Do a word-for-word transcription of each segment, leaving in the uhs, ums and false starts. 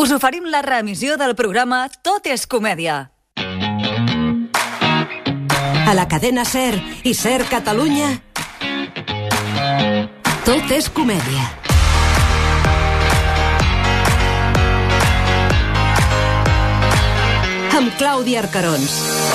Us oferim la reemissió del programa Tot és comèdia. A la cadena SER i SER Catalunya, Tot és comèdia. Amb Clàudia Arcarons.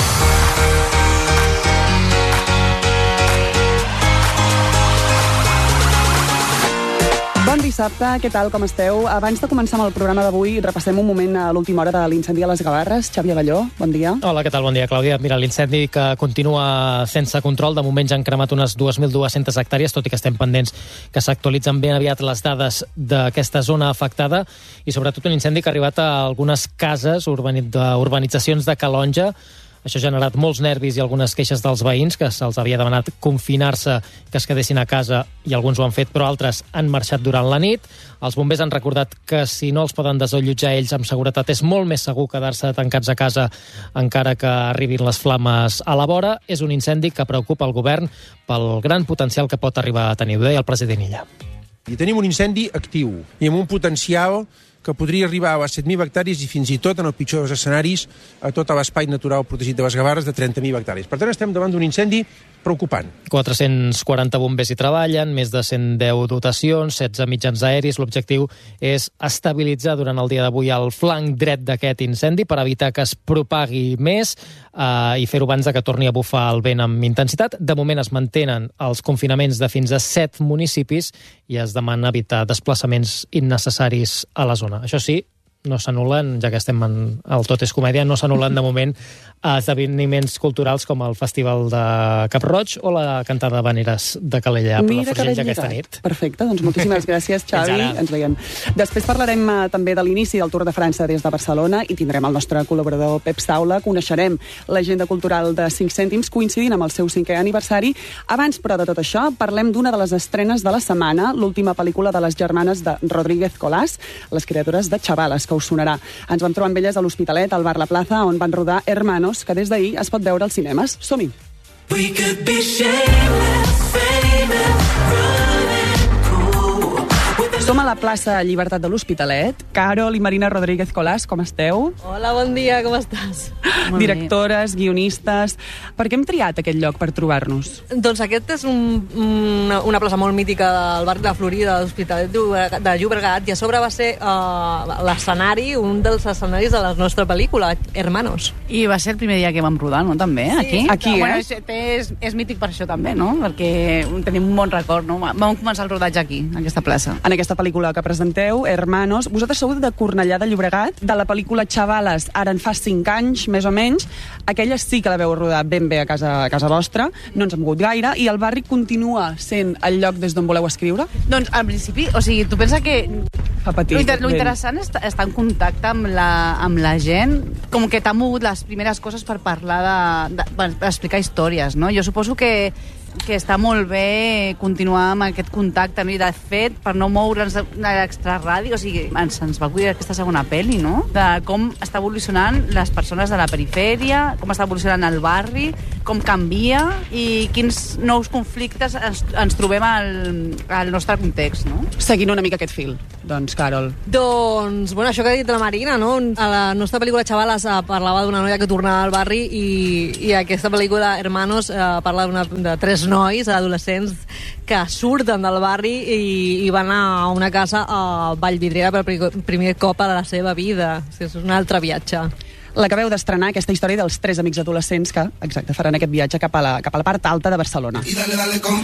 Bon dissabte, què tal, com esteu? Abans de començar amb el programa d'avui, repassem un moment a l'última hora de l'incendi a les Gavarres. Xavi Abelló, bon dia. Hola, què tal? Bon dia, Clàudia. Mira, l'incendi que continua sense control. De moment ja han cremat unes dos mil dues-centes hectàrees, tot i que estem pendents que s'actualitzen ben aviat les dades d'aquesta zona afectada, i sobretot un incendi que ha arribat a algunes cases, urbanitzacions de Calonja. Això ha generat molts nervis i algunes queixes dels veïns, que se'ls havia demanat confinar-se, que es quedessin a casa, i alguns ho han fet, però altres han marxat durant la nit. Els bombers han recordat que si no els poden desallotjar ells amb seguretat, és molt més segur quedar-se tancats a casa encara que arribin les flames a la vora. És un incendi que preocupa el govern pel gran potencial que pot arribar a tenir. Ho deia el president Illa. I tenim un incendi actiu i amb un potencial que podria arribar a set mil hectàrees i fins i tot, en el pitjor dels escenaris, a tot l'espai natural protegit de les Gavarres de trenta mil hectàrees. Per tant, estem davant d'un incendi preocupant. quatre-cents quaranta bombers hi treballen, més de cent deu dotacions, setze mitjans aeris. L'objectiu és estabilitzar durant el dia d'avui el flanc dret d'aquest incendi per evitar que es propagui més eh, i fer-ho abans de que torni a bufar el vent amb intensitat. De moment es mantenen els confinaments de fins a set municipis i es demana evitar desplaçaments innecessaris a la zona. Això sí, no s'anulen, ja que estem en el Tot és comèdia, no s'anulen de moment esdeveniments culturals com el Festival de Cap-roig o la cantada d'habaneres de Calella per la Forgella aquesta nit. Perfecte, doncs moltíssimes gràcies, Xavi. Ens veiem. Després parlarem uh, també de l'inici del Tour de França des de Barcelona i tindrem el nostre col·laborador Pep Saula. Coneixerem l'agenda cultural de cinc cèntims coincidint amb el seu cinquè aniversari. Abans, però, de tot això, parlem d'una de les estrenes de la setmana, l'última pel·lícula de les germanes de Rodríguez Colás, les criatures de Chavalas, que us sonarà. Ens vam trobar amb elles a l'Hospitalet, al Bar La Plaza, on van rodar Hermanos, que des d'ahir es pot veure als cinemes. Som-hi! We could be shameless, famous, running cool. Som a la plaça Llibertat de l'Hospitalet. Carol i Marina Rodríguez Colás, com esteu? Hola, bon dia, com estàs? Directores, guionistes... Per què hem triat aquest lloc per trobar-nos? Doncs aquest és un, una, una plaça molt mítica del barri de Florida, de l'Hospitalet de Llobregat, i a sobre va ser uh, l'escenari, un dels escenaris de la nostra pel·lícula, Hermanos. I va ser el primer dia que vam rodar, no?, també, sí, aquí? Aquí, eh? Bueno, és, és, és mític per això també, no?, perquè tenim un bon record, no? Vam començar el rodatge aquí, en aquesta plaça. En aquesta pel·lícula que presenteu, Hermanos, vosaltres sou de Cornellà de Llobregat, de la pel·lícula Chavalas, ara en fa cinc anys, més o menys. Aquella sí que la veu rodar ben bé a casa, a casa vostra, no ens hem mogut gaire, i el barri continua sent el lloc des d'on voleu escriure? Doncs, al principi, o sigui, tu pensa que... Fa patir. Lo, inter lo interessant és estar en contacte amb la, amb la gent, com que t'ha mogut les primeres coses per parlar de... de per explicar històries, no? Jo suposo que que està molt bé continuar amb aquest contacte, no? I de fet, per no moure'ns de l'extraradi, o sigui, ens, ens va acudir aquesta segona pel·li, no?, de com està evolucionant les persones de la perifèria, com està evolucionant el barri, com canvia i quins nous conflictes ens, ens trobem al, al nostre context, no? Seguint una mica aquest fil, doncs, Carol. Doncs, bueno, això que ha dit la Marina, no? A la nostra pel·lícula Chavalas eh, parlava d'una noia que tornava al barri i, i aquesta pel·lícula Hermanos eh, parla una, de tres nois, adolescents, que surten del barri i, i van a una casa a Vallvidrera per primer cop a la seva vida. O sigui, és un altre viatge. L'acabeu d'estrenar, aquesta història dels tres amics adolescents que, exacte, faran aquest viatge cap a la, cap a la part alta de Barcelona. I dale, dale, con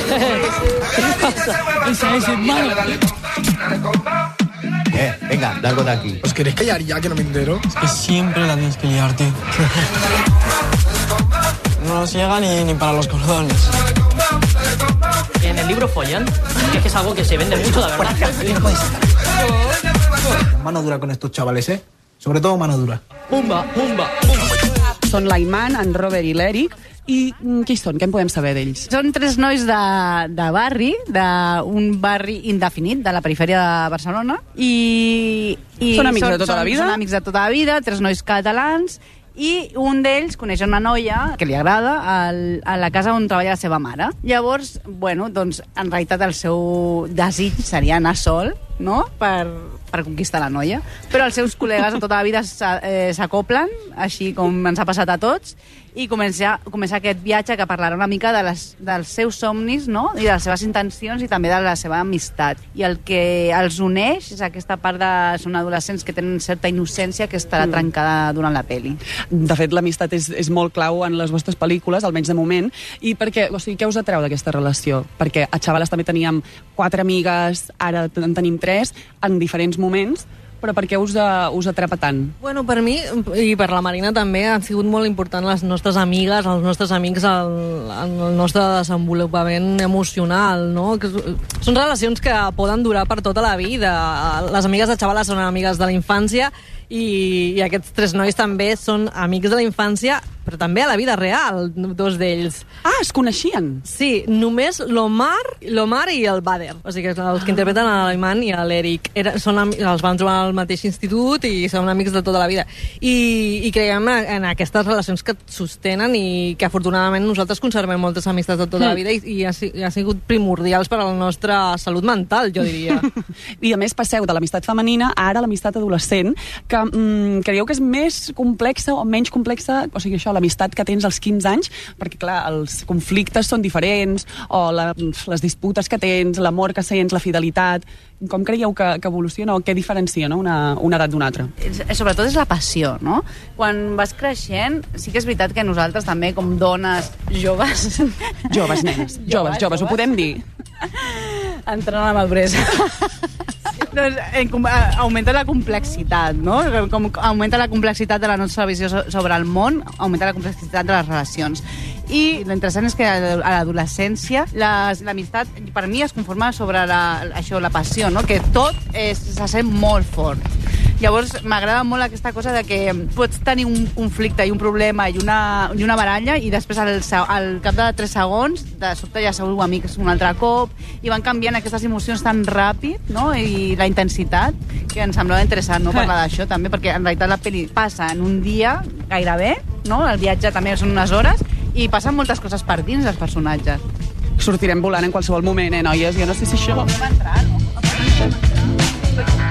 Eh, venga, largo de aquí. ¿Os queréis callar ya, que no me entero? Es que siempre la tienes que liarte. No nos llega ni, ni para los cordones. En el libro follan. Es que es algo que se vende mucho, la verdad. Mano dura con estos chavales, ¿eh? Sobre todo mano dura. Pumba, pumba, pumba. Són l'Aiman, en Robert i l'Eric. I qui són? Què en podem saber d'ells? Són tres nois de, de barri, d'un barri indefinit, de la perifèria de Barcelona. I, i són amics són, de tota són, la vida? Són amics de tota la vida, tres nois catalans. I un d'ells coneix una noia que li agrada al, a la casa on treballa la seva mare. Llavors, bueno, doncs, en realitat el seu desig seria anar sol, no?, per, per conquistar la noia. Però els seus col·legues de tota la vida s'acoplen, així com ens ha passat a tots, i comença, comença aquest viatge que parlarà una mica de les, dels seus somnis, no?, i de les seves intencions i també de la seva amistat. I el que els uneix és aquesta part de... Són adolescents que tenen certa innocència que estarà mm. trencada durant la peli. De fet, l'amistat és, és molt clau en les vostres pel·lícules, almenys de moment. I perquè, o sigui, què us atreu d'aquesta relació? Perquè a Xavales també teníem quatre amigues, ara en tenim tres, en diferents moments, però per què us, uh, us atrapa tant? Bueno, per mi, i per la Marina també, han sigut molt important les nostres amigues, els nostres amics, el, el nostre desenvolupament emocional, no? Que són relacions que poden durar per tota la vida. Les amigues de Xavales són amigues de la infància i, i aquests tres nois també són amics de la infància, però també a la vida real, dos d'ells. Ah, es coneixien? Sí, només l'Omar l'Omar i el Bader, o sigui, els que interpreten l'Aiman i l'Eric. Són, els van trobar al mateix institut i són amics de tota la vida. I, i creiem en aquestes relacions que et sostenen i que afortunadament nosaltres conservem moltes amistats de tota la vida i, i, ha, i ha sigut primordials per a la nostra salut mental, jo diria. I a més passeu de l'amistat femenina a ara l'amistat adolescent, que mm, creieu que és més complexa o menys complexa, o sigui, això, l'amistat que tens als quinze anys, perquè, clar, els conflictes són diferents, o la, les disputes que tens, l'amor que sents, la fidelitat... Com creieu que, que evoluciona o què diferencia, no?, una, una edat d'una altra? Sobretot és la passió, no? Quan vas creixent, sí que és veritat que nosaltres també, com dones joves... Joves, nenes. Joves, joves, joves, ho podem dir. Entrant a la maduresa. Doncs, augmenta la complexitat, no? Com augmenta la complexitat de la nostra visió sobre el món, augmenta la complexitat de les relacions. I l'interessant és que a l'adolescència l'amistat, per mi, es conforma sobre la, això, la passió, no? Que tot és, se sent molt fort. Llavors, m'agrada molt aquesta cosa de que pots tenir un conflicte i un problema i una, i una baralla i després al, al cap de tres segons de sobte ja sou amics un altre cop i van canviant aquestes emocions tan ràpid, no? I la intensitat, que em semblava interessant, no?, parlar d'això també, perquè en realitat la pel·li passa en un dia gairebé, no? El viatge també són unes hores i passen moltes coses per dins dels personatges. Sortirem volant en qualsevol moment, eh, noies? Jo no sé si això... Podem entrar, no? Podem entrar.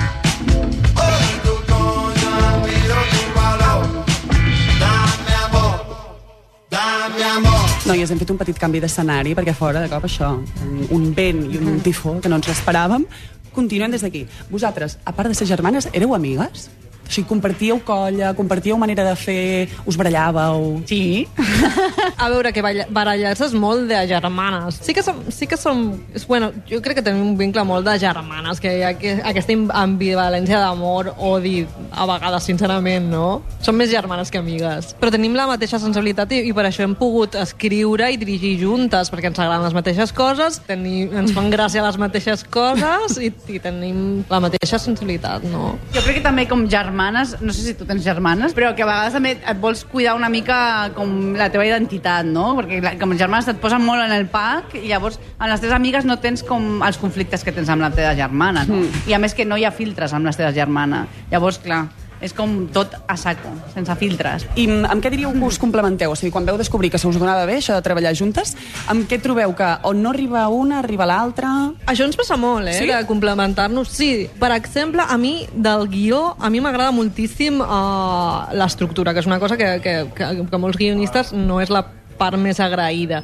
Noies, hem fet un petit canvi d'escenari perquè fora, de cop, això, un vent i un tifó que no ens l'esperàvem. Continuem des d'aquí. Vosaltres, a part de ser germanes, éreu amigues? O sigui, compartíeu colla, compartíeu manera de fer, us barallàveu... Sí. A veure, que barallar-se és molt de germanes. Sí que som... Sí que som és, bueno, jo crec que tenim un vincle molt de germanes, que hi ha que, aquesta ambivalència d'amor, odi, a vegades, sincerament, no? Som més germanes que amigues. Però tenim la mateixa sensibilitat i, i per això hem pogut escriure i dirigir juntes, perquè ens agraden les mateixes coses, tenim, ens fan gràcia les mateixes coses i, i tenim la mateixa sensibilitat, no? Jo crec que també com germanes, no sé si tu tens germanes, però que a vegades també et vols cuidar una mica com la teva identitat, no? Perquè com germanes et posen molt en el pack i llavors amb les teves amigues no tens com els conflictes que tens amb la teva germana, no? Mm. I a més que no hi ha filtres amb les teves germanes. Llavors, clar, és com tot a saco, sense filtres. I amb què diríeu que us complementeu? O sigui, quan veu descobrir que se us donava bé això de treballar juntes, amb què trobeu que on no arriba una, arriba l'altra? Això ens passa molt, eh? Sí? De complementar-nos. Sí, per exemple, a mi, del guió, a mi m'agrada moltíssim uh, l'estructura, que és una cosa que, que, que, que molts guionistes no és la part més agraïda.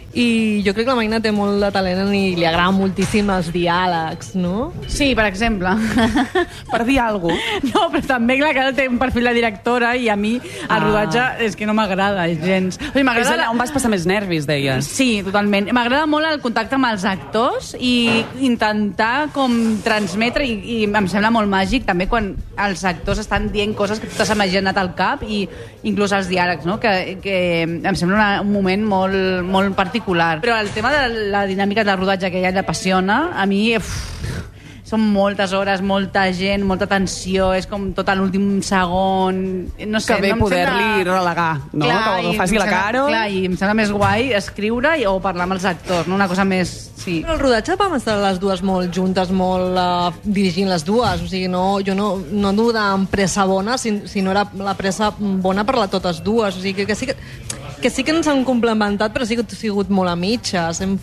I jo crec que la Marina té molt de talent i li agraden moltíssim els diàlegs, no? Sí, per exemple. Per dir alguna cosa. No, però també, clar, que ara té un perfil de directora i a mi el ah. rodatge és que no m'agrada gens. O sigui, és allà on vas passar més nervis, deies. Sí, totalment. M'agrada molt el contacte amb els actors i intentar com transmetre, i, i em sembla molt màgic també quan els actors estan dient coses que tu t'has imaginat al cap i inclús els diàlegs, no? Que, que em sembla una, un moment molt, molt particular. Però el tema de la dinàmica de rodatge que ja l'apassiona, a mi uf, són moltes hores, molta gent, molta tensió, és com tot a l'últim segon... No sé, que bé no poder-li sembla... relegar, no? Clar, que faci la cara. Clar, i em sembla més guai escriure i, o parlar amb els actors, no? Una cosa més... Sí. Però el rodatge vam estar les dues molt juntes, molt uh, dirigint les dues, o sigui, no, jo no, no duda en pressa bona, sinó era la pressa bona per la totes dues, o sigui, que, que sí que... que sí que ens han complementat, però sí que ha sigut molt a mitges. Hem fet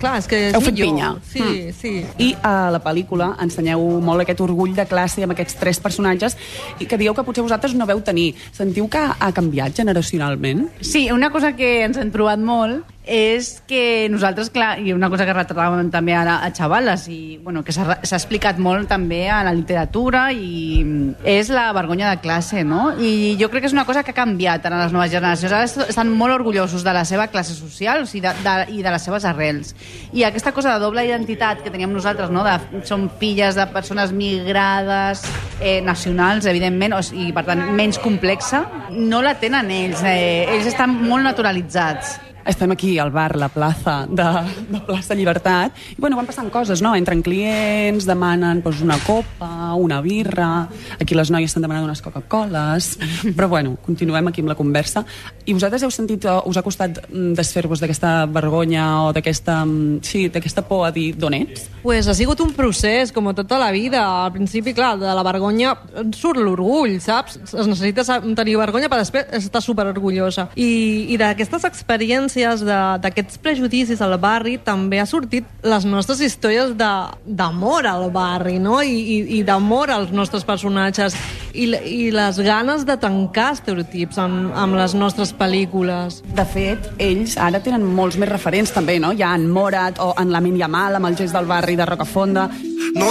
clar, és que és Heu fet millor. pinya. Sí, Mm. sí. I a la pel·lícula ensenyeu molt aquest orgull de classe amb aquests tres personatges i que dieu que potser vosaltres no veu tenir. Sentiu que ha canviat generacionalment? Sí, una cosa que ens hem trobat molt és que nosaltres, clar, i una cosa que retratàvem també a, a xavales i bueno, que s'ha explicat molt també a la literatura i és la vergonya de classe, no? I jo crec que és una cosa que ha canviat en les noves generacions. Ara estan molt orgullosos de la seva classe social, o sigui, de, de, i de les seves arrels. I aquesta cosa de doble identitat que teníem nosaltres, no? De, som filles de persones migrades, eh, nacionals, evidentment, o sigui, per tant, menys complexa, no la tenen ells. Eh, ells estan molt naturalitzats. Estem aquí al bar La Plaza de, de Plaça Llibertat i bueno, van passant coses, no? Entren clients, demanen doncs, una copa, una birra, aquí les noies estan demanant unes Coca-Coles, però bueno, continuem aquí amb la conversa. I vosaltres heu sentit, us ha costat desfer-vos d'aquesta vergonya o d'aquesta sí, d'aquesta por a dir d'on ets? Pues ha sigut un procés, com tota la vida. Al principi, clar, de la vergonya surt l'orgull, saps? Es necessita tenir vergonya per després estar superorgullosa. I, i d'aquestes experiències d'aquests prejudicis al barri també ha sortit les nostres històries d'amor al barri, no? I, i, i d'amor als nostres personatges i, i les ganes de trencar estereotips amb, amb les nostres pel·lícules. De fet, ells ara tenen molts més referents també, no? Hi ha en Morat o en Lamine Yamal amb el gest del barri de Rocafonda. No